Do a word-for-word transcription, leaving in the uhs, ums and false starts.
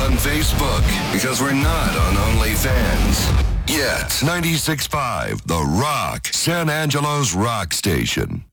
on Facebook because we're not on OnlyFans. Yet. ninety-six point five The Rock, San Angelo's rock station.